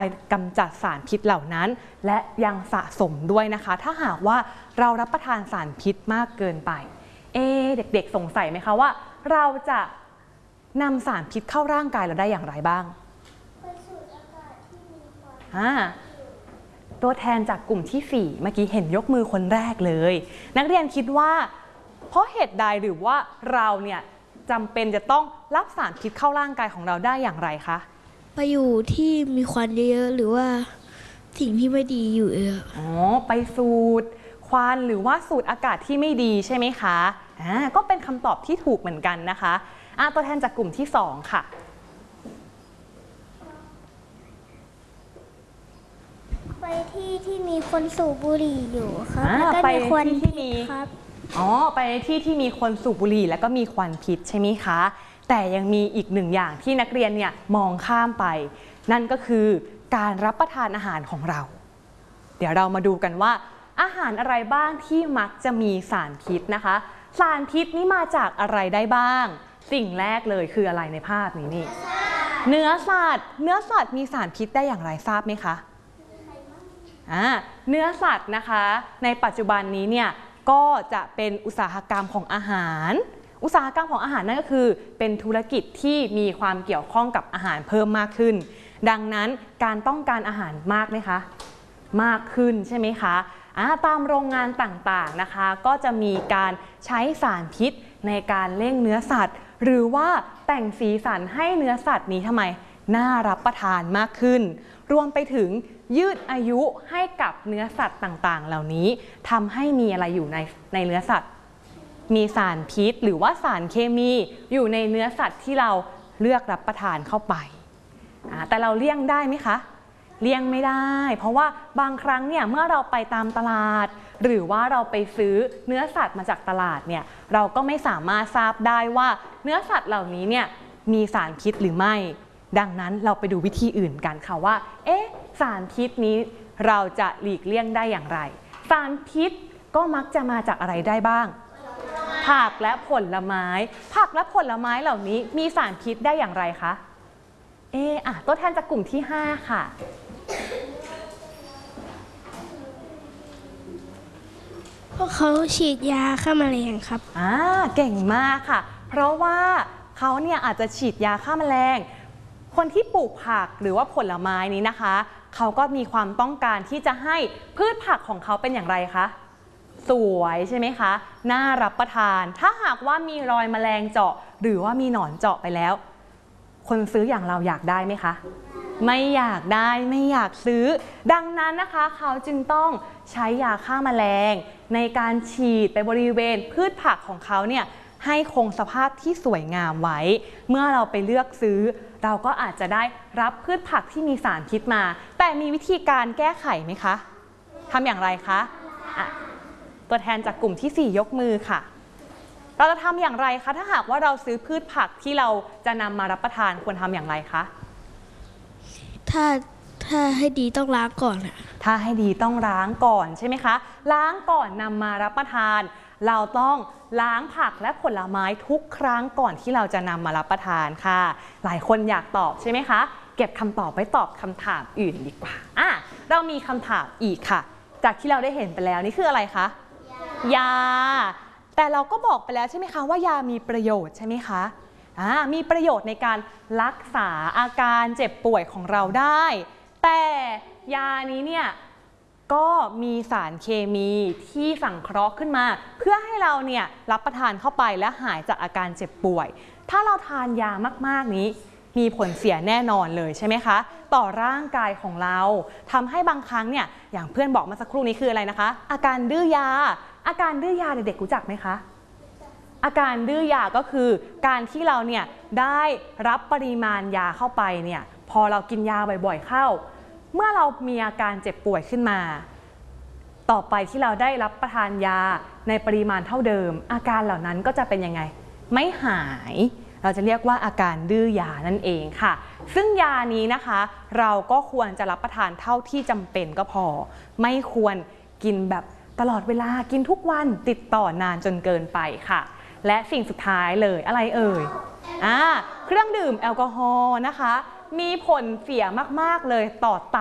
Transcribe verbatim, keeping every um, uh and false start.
กำจัดสารพิษเหล่านั้นและยังสะสมด้วยนะคะถ้าหากว่าเรารับประทานสารพิษมากเกินไปเอ๊เด็กๆสงสัยไหมคะว่าเราจะนำสารพิษเข้าร่างกายเราได้อย่างไรบ้างไปสูดอากาศที่มีควันตัวแทนจากกลุ่มที่สี่เมื่อกี้เห็นยกมือคนแรกเลยนักเรียนคิดว่าเพราะเหตุใดหรือว่าเราเนี่ยจำเป็นจะต้องรับสารพิษเข้าร่างกายของเราได้อย่างไรคะไปอยู่ที่มีควันเยอะๆหรือว่าสิ่งที่ไม่ดีอยู่เอออ๋อไปสูดควันหรือว่าสูดอากาศที่ไม่ดีใช่ไหมคะอ่าก็เป็นคำตอบที่ถูกเหมือนกันนะคะอ่าตัวแทนจากกลุ่มที่สองค่ะไปที่ที่มีคนสูบบุหรี่อยู่ครับแล้วก็มีควันพิษครับอ๋อไปที่ที่มีคนสูบบุหรี่แล้วก็มีควันพิษใช่ไหมคะแต่ยังมีอีกหนึ่งอย่างที่นักเรียนเนี่ยมองข้ามไปนั่นก็คือการรับประทานอาหารของเราเดี๋ยวเรามาดูกันว่าอาหารอะไรบ้างที่มักจะมีสารพิษนะคะสารพิษนี้มาจากอะไรได้บ้างสิ่งแรกเลยคืออะไรในภาพนี้นี่เนื้อสัตว์เนื้อสัตว์มีสารพิษได้อย่างไรทราบไหมคะอ่าเนื้อสัตว์นะคะในปัจจุบันนี้เนี่ยก็จะเป็นอุตสาหกรรมของอาหารอุตสาหกรรมของอาหารนั่นก็คือเป็นธุรกิจที่มีความเกี่ยวข้องกับอาหารเพิ่มมากขึ้นดังนั้นการต้องการอาหารมากไหมคะมากขึ้นใช่ไหมคะตามโรงงานต่างๆนะคะก็จะมีการใช้สารพิษในการเร่งเนื้อสัตว์หรือว่าแต่งสีสันให้เนื้อสัตว์นี้ทำไมน่ารับประทานมากขึ้นรวมไปถึงยืดอายุให้กับเนื้อสัตว์ต่างๆเหล่านี้ทำให้มีอะไรอยู่ในในเนื้อสัตว์มีสารพิษหรือว่าสารเคมีอยู่ในเนื้อสัตว์ที่เราเลือกรับประทานเข้าไปแต่เราเลี่ยงได้ไหมคะเลี่ยงไม่ได้เพราะว่าบางครั้งเนี่ยเมื่อเราไปตามตลาดหรือว่าเราไปซื้อเนื้อสัตว์มาจากตลาดเนี่ยเราก็ไม่สามารถทราบได้ว่าเนื้อสัตว์เหล่านี้เนี่ยมีสารพิษหรือไม่ดังนั้นเราไปดูวิธีอื่นกันค่ะว่าเอ๊ะสารพิษนี้เราจะหลีกเลี่ยงได้อย่างไรสารพิษก็มักจะมาจากอะไรได้บ้างผักและผลไม้ผักและผลไม้เหล่านี้มีสารพิษได้อย่างไรคะเอออ่ะตัวแทนจากกลุ่มที่ห้าค่ะพวกเขาฉีดยาฆ่าแมลงครับอ่าเก่งมากค่ะเพราะว่าเขาเนี่ยอาจจะฉีดยาฆ่าแมลงคนที่ปลูกผักหรือว่าผลไม้นี้นะคะเขาก็มีความต้องการที่จะให้พืชผักของเขาเป็นอย่างไรคะสวยใช่ไหมคะน่ารับประทานถ้าหากว่ามีรอยแมลงเจาะหรือว่ามีหนอนเจาะไปแล้วคนซื้ออย่างเราอยากได้ไหมคะไม่อยากได้ไม่อยากซื้อดังนั้นนะคะเขาจึงต้องใช้ยาฆ่าแมลงในการฉีดไปบริเวณพืชผักของเขาเนี่ยให้คงสภาพที่สวยงามไว้เมื่อเราไปเลือกซื้อเราก็อาจจะได้รับพืชผักที่มีสารพิษมาแต่มีวิธีการแก้ไขไหมคะทำอย่างไรคะะตัวแทนจากกลุ่มที่สี่ยกมือค่ะเราจะทำอย่างไรคะถ้าหากว่าเราซื้อพืชผักที่เราจะนำมารับประทานควรทำอย่างไรคะถ้าถ้าให้ดีต้องล้างก่อนอะถ้าให้ดีต้องล้างก่อนใช่ไหมคะล้างก่อนนำมารับประทานเราต้องล้างผักและผลไม้ทุกครั้งก่อนที่เราจะนำมารับประทานค่ะหลายคนอยากตอบใช่ไหมคะเก็บคำตอบไว้ตอบคำถามอื่นดีกว่าอ่ะเรามีคำถามอีกค่ะจากที่เราได้เห็นไปแล้วนี่คืออะไรคะยาแต่เราก็บอกไปแล้วใช่ไหมคะว่ายามีประโยชน์ใช่ไหมคะอ่ามีประโยชน์ในการรักษาอาการเจ็บป่วยของเราได้แต่ยานี้เนี่ยก็มีสารเคมีที่สังเคราะห์ขึ้นมาเพื่อให้เราเนี่ยรับประทานเข้าไปและหายจากอาการเจ็บป่วยถ้าเราทานยามากๆนี้มีผลเสียแน่นอนเลยใช่ไหมคะต่อร่างกายของเราทำให้บางครั้งเนี่ยอย่างเพื่อนบอกมาสักครู่นี้คืออะไรนะคะอาการดื้อยาอาการดื้อยาเด็กๆรู้จักไหมคะอาการดื้อยาก็คือการที่เราเนี่ยได้รับปริมาณยาเข้าไปเนี่ยพอเรากินยาบ่อยๆเข้าเมื่อเรามีอาการเจ็บป่วยขึ้นมาต่อไปที่เราได้รับประทานยาในปริมาณเท่าเดิมอาการเหล่านั้นก็จะเป็นยังไงไม่หายเราจะเรียกว่าอาการดื้อยานั่นเองค่ะซึ่งยานี้นะคะเราก็ควรจะรับประทานเท่าที่จำเป็นก็พอไม่ควรกินแบบตลอดเวลากินทุกวันติดต่อนานจนเกินไปค่ะและสิ่งสุดท้ายเลยอะไรเอ่ยอ่าเครื่องดื่มแอลกอฮอล์นะคะมีผลเสียมากๆเลยต่อตับ